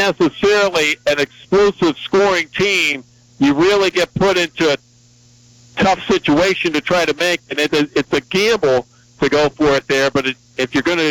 necessarily an explosive scoring team, you really get put into a tough situation to try to make, and it's a gamble to go for it there. But if you're going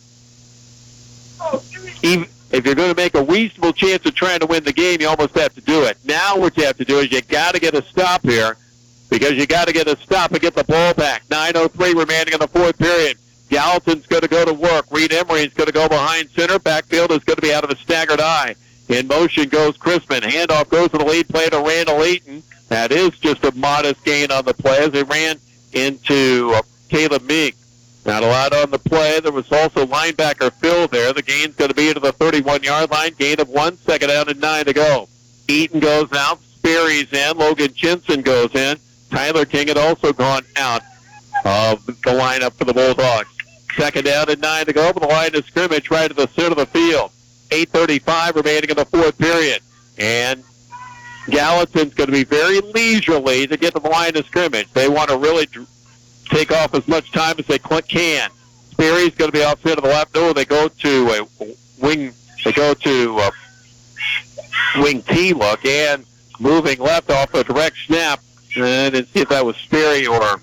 to make a reasonable chance of trying to win the game, you almost have to do it. Now what you have to do is you got to get a stop here, because you got to get a stop and get the ball back. 9:03 remaining in the fourth period. Gallatin's going to go to work. Reed Emery's going to go behind center. Backfield is going to be out of a staggered eye. In motion goes Crispin. Handoff goes to the lead play to Randall Eaton. That is just a modest gain on the play as they ran into Caleb Meek. Not a lot on the play. There was also linebacker Phil there. The gain's going to be to the 31-yard line. Gain of 1, second down and 9 to go. Eaton goes out. Sperry's in. Logan Jensen goes in. Tyler King had also gone out of the lineup for the Bulldogs. Second down and 9 to go for the line of scrimmage right at the center of the field. 8:35 remaining in the fourth period. And Gallatin's going to be very leisurely to get to the line of scrimmage. They want to really take off as much time as they can. Sperry's going to be offset to the left. No, they go to a wing. They go to wing T look and moving left off a direct snap. And see if that was Sperry or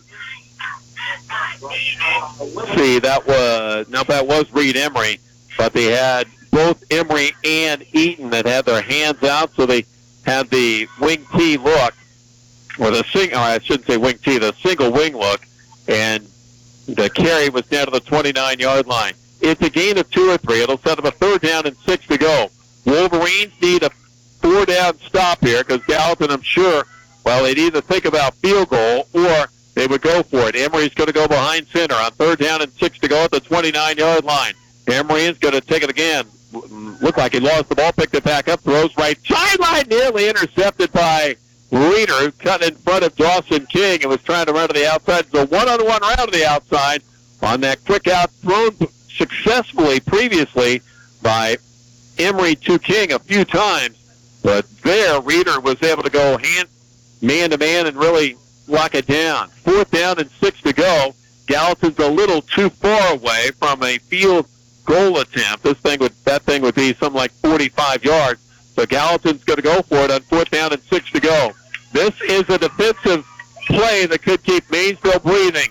that was Reed Emery, but they had both Emery and Eaton that had their hands out, so they had the wing T look, or the single wing look, and the carry was down to the 29-yard line. It's a gain of 2 or 3. It'll set up a third down and 6 to go. Wolverines need a 4-down stop here because Gallatin, I'm sure, well, they'd either think about field goal or they would go for it. Emery's going to go behind center on third down and 6 to go at the 29-yard line. Emery is going to take it again. Looked like he lost the ball, picked it back up, throws right sideline, nearly intercepted by Reeder, who cut in front of Dawson King and was trying to run to the outside. It's a one-on-one route to the outside on that quick out thrown successfully previously by Emery to King a few times. But there, Reeder was able to go man-to-man and really lock it down. Fourth down and 6 to go. Gallatin's a little too far away from a field goal attempt. That thing would be something like 45 yards. So Gallatin's going to go for it on fourth down and 6 to go. This is a defensive play that could keep Maysville breathing.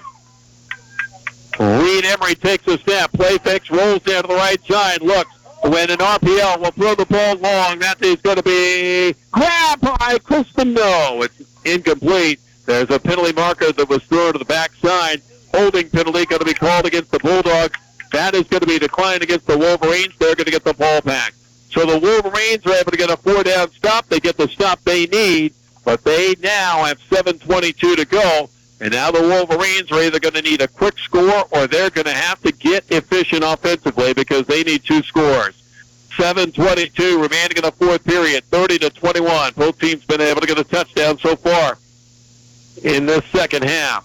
Reed Emery takes a snap. Play fix, rolls down to the right side. Looks when an RPL will throw the ball long. That is going to be grabbed by Crispin. No, it's incomplete. There's a penalty marker that was thrown to the backside. Holding penalty going to be called against the Bulldogs. That is going to be declined against the Wolverines. They're going to get the ball back. So the Wolverines are able to get a 4-down stop. They get the stop they need, but they now have 7:22 to go. And now the Wolverines are either going to need a quick score or they're going to have to get efficient offensively because they need 2 scores. 7:22 remaining in the fourth period, 30-21. Both teams been able to get a touchdown so far in this second half.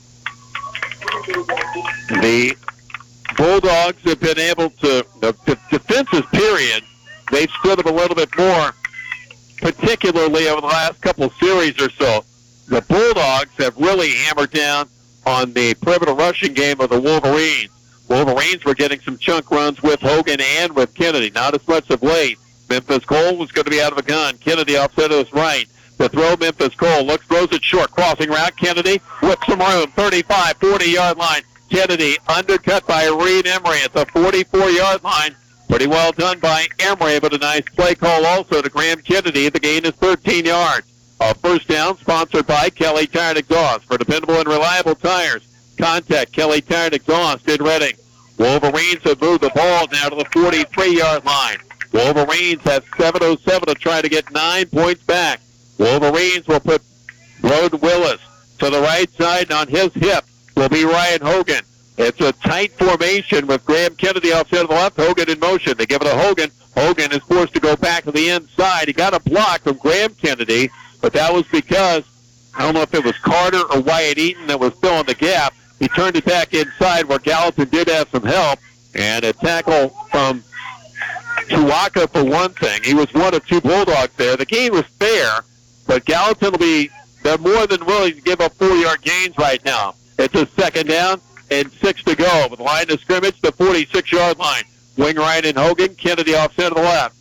The Bulldogs have been able to, the defensive period, they've stood up a little bit more, particularly over the last couple series or so. The Bulldogs have really hammered down on the perimeter rushing game of the Wolverines. Wolverines were getting some chunk runs with Hogan and with Kennedy, not as much of late. Memphis Cole was going to be out of a gun. Kennedy offset to his right. The throw, Memphis Cole throws it short, crossing route. Kennedy with some room, 35, 40-yard line. Kennedy undercut by Reed Emery at the 44-yard line. Pretty well done by Emery, but a nice play call also to Graham Kennedy. The gain is 13 yards. A first down sponsored by Kelly Tire and Exhaust. For dependable and reliable tires, contact Kelly Tire and Exhaust in Reading. Wolverines have moved the ball now to the 43-yard line. Wolverines have 7:07 to try to get 9 points back. Wolverines will put Rode Willis to the right side, and on his hip will be Ryan Hogan. It's a tight formation with Graham Kennedy offset to the left, Hogan in motion. They give it to Hogan. Hogan is forced to go back to the inside. He got a block from Graham Kennedy, but that was because, I don't know if it was Carter or Wyatt Eaton that was filling the gap. He turned it back inside where Gallatin did have some help, and a tackle from Tuaka for one thing. He was one of 2 Bulldogs there. The game was fair, but Gallatin they're more than willing to give up 4-yard gains right now. It's a second down and 6 to go. With the line of scrimmage, the 46-yard line. Wing right in Hogan. Kennedy offset to the left.